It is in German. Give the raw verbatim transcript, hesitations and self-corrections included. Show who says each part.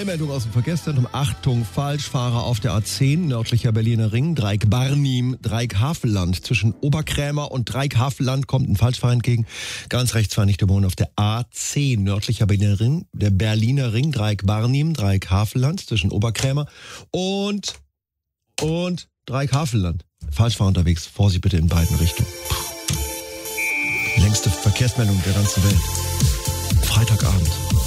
Speaker 1: Eilmeldung aus dem Verkehrszentrum. Achtung, Falschfahrer auf der A zehn, nördlicher Berliner Ring, Dreieck-Barnim, Dreieck-Havelland. Zwischen Oberkrämer und Dreieck-Havelland kommt ein Falschfahrer entgegen. Ganz rechts fahren nicht wohnen auf der A zehn, nördlicher Berliner Ring, der Berliner Ring, Dreieck-Barnim, Dreieck-Havelland, zwischen Oberkrämer und, und Dreieck-Havelland. Falschfahrer unterwegs. Vorsicht bitte in beiden Richtungen. Puh. Längste Verkehrsmeldung der ganzen Welt. Freitagabend.